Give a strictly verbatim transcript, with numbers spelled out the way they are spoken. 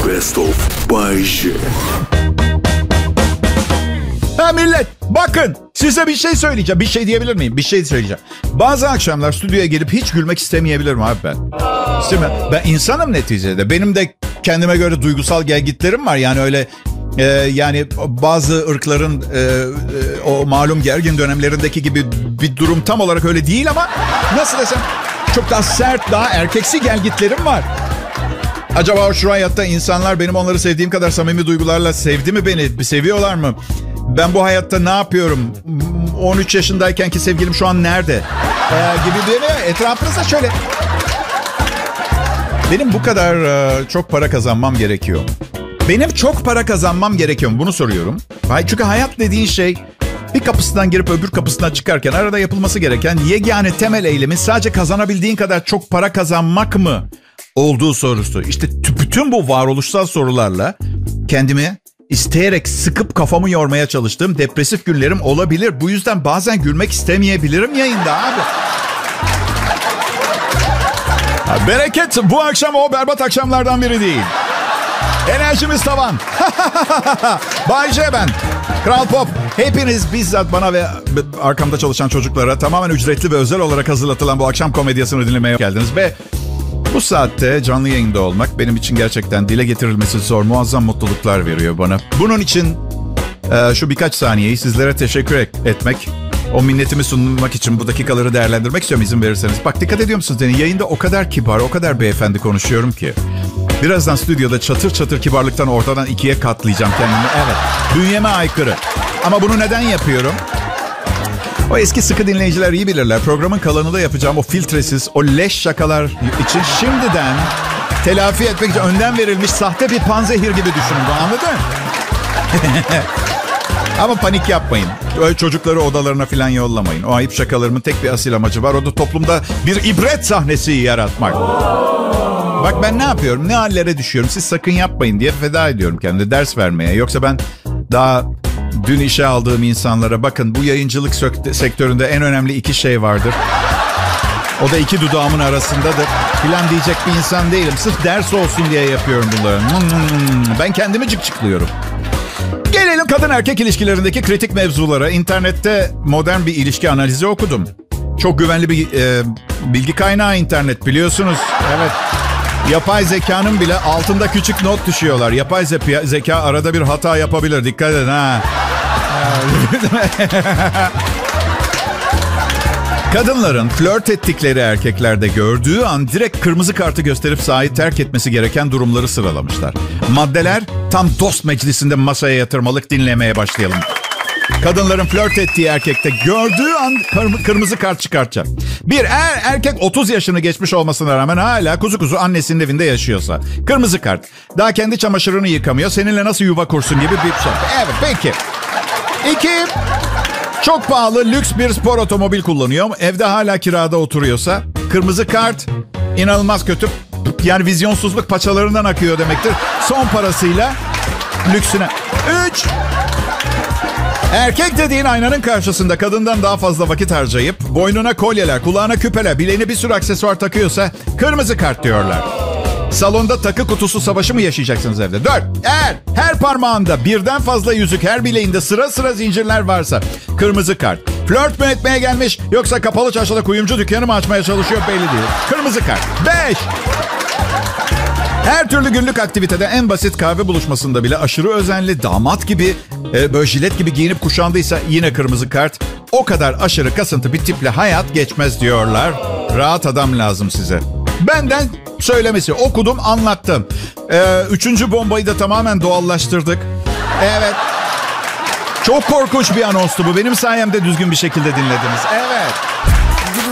Best of Bay J. Ha millet, bakın size bir şey söyleyeceğim. Bir şey diyebilir miyim? Bir şey söyleyeceğim. Bazı akşamlar stüdyoya gelip hiç gülmek istemeyebilirim abi ben. Değil mi? Ben insanım neticede. Benim de kendime göre duygusal gelgitlerim var. Yani öyle e, yani bazı ırkların e, e, o malum gergin dönemlerindeki gibi bir durum tam olarak öyle değil ama nasıl desem çok daha sert, daha erkeksi gelgitlerim var. Acaba şu hayatta insanlar benim onları sevdiğim kadar samimi duygularla sevdi mi beni? Seviyorlar mı? Ben bu hayatta ne yapıyorum? on üç yaşındaykenki sevgilim şu an nerede? Ee, gibi bir etrafınızda şöyle. Benim bu kadar uh, çok para kazanmam gerekiyor. Benim çok para kazanmam gerekiyor mu? Bunu soruyorum. Çünkü hayat dediğin şey bir kapısından girip öbür kapısından çıkarken arada yapılması gereken yegane temel eylemin sadece kazanabildiğin kadar çok para kazanmak mı olduğu sorusu. İşte bütün bu varoluşsal sorularla kendimi isteyerek sıkıp kafamı yormaya çalıştığım depresif günlerim olabilir. Bu yüzden bazen gülmek istemeyebilirim yayında abi. Ha, bereket bu akşam o berbat akşamlardan biri değil. Enerjimiz tavan. Bay J ben. Kral Pop. Hepiniz bizzat bana ve arkamda çalışan çocuklara tamamen ücretli ve özel olarak hazırlatılan bu akşam komedyasını dinlemeye geldiniz. Ve bu saatte canlı yayında olmak benim için gerçekten dile getirilmesi zor, muazzam mutluluklar veriyor bana. Bunun için e, şu birkaç saniyeyi sizlere teşekkür etmek, o minnetimi sunmak için bu dakikaları değerlendirmek istiyorum izin verirseniz. Bak dikkat ediyor musunuz? Yani yayında o kadar kibar, o kadar beyefendi konuşuyorum ki. Birazdan stüdyoda çatır çatır kibarlıktan ortadan ikiye katlayacağım kendimi. Evet, bünyeme aykırı. Ama bunu neden yapıyorum? O eski sıkı dinleyiciler iyi bilirler. Programın kalanında yapacağım o filtresiz, o leş şakalar için şimdiden telafi etmek için önden verilmiş sahte bir panzehir gibi düşünün. Anladın mı? Ama panik yapmayın. Öyle çocukları odalarına falan yollamayın. O ayıp şakalarımın tek bir asil amacı var. O da toplumda bir ibret sahnesi yaratmak. Bak ben ne yapıyorum? Ne hallere düşüyorum? Siz sakın yapmayın diye feda ediyorum kendime. Ders vermeye. Yoksa ben daha dün işe aldığım insanlara bakın bu yayıncılık sektöründe en önemli iki şey vardır. O da iki dudağımın arasındadır. Filan diyecek bir insan değilim. Sırf ders olsun diye yapıyorum bunları. Ben kendimi cıkcıklıyorum. Gelelim kadın erkek ilişkilerindeki kritik mevzulara. İnternette modern bir ilişki analizi okudum. Çok güvenli bir e, bilgi kaynağı internet biliyorsunuz. Evet. Yapay zekanın bile altında küçük not düşüyorlar. Yapay zeka, zeka arada bir hata yapabilir. Dikkat edin ha. Kadınların flört ettikleri erkeklerde gördüğü an direkt kırmızı kartı gösterip sahayı terk etmesi gereken durumları sıralamışlar. Maddeler tam dost meclisinde masaya yatırmalık, dinlemeye başlayalım. Kadınların flört ettiği erkekte gördüğü an kırm- kırmızı kart çıkartacak. Bir, er, erkek otuz yaşını geçmiş olmasına rağmen hala kuzu kuzu annesinin evinde yaşıyorsa. Kırmızı kart. Daha kendi çamaşırını yıkamıyor. Seninle nasıl yuva kursun gibi bir şey. Evet peki. İki, çok pahalı lüks bir spor otomobil kullanıyor. Evde hala kirada oturuyorsa. Kırmızı kart. İnanılmaz kötü. Yani vizyonsuzluk paçalarından akıyor demektir. Son parasıyla lüksüne. Üç, erkek dediğin aynanın karşısında kadından daha fazla vakit harcayıp boynuna kolyeler, kulağına küpeler, bileğine bir sürü aksesuar takıyorsa kırmızı kart diyorlar. Salonda takı kutusu savaşı mı yaşayacaksınız evde? Dört, eğer her parmağında birden fazla yüzük, her bileğinde sıra sıra zincirler varsa kırmızı kart. Flört mü etmeye gelmiş yoksa kapalı çarşıda kuyumcu dükkanı mı açmaya çalışıyor belli değil. Kırmızı kart. Beş, her türlü günlük aktivitede en basit kahve buluşmasında bile aşırı özenli, damat gibi, e, böyle jilet gibi giyinip kuşandıysa yine kırmızı kart. O kadar aşırı kasıntı bir tiple hayat geçmez diyorlar. Rahat adam lazım size. Benden söylemesi. Okudum, anlattım. Ee, üçüncü bombayı da tamamen doğallaştırdık. Evet. Çok korkunç bir anonstu bu. Benim sayemde düzgün bir şekilde dinlediniz. Evet.